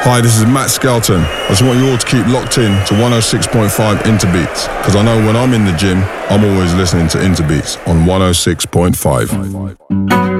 Hi, this is Matt Skelton. I just want you all to keep locked in to 106.5 Interbeats, because I know when I'm in the gym, I'm always listening to Interbeats on 106.5.